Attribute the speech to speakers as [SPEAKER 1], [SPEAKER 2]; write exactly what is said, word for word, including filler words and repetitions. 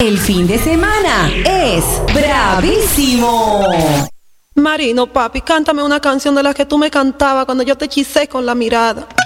[SPEAKER 1] El fin de semana es bravísimo.
[SPEAKER 2] Marino, papi, cántame una canción de las que tú me cantabas cuando yo te hechicé con la mirada.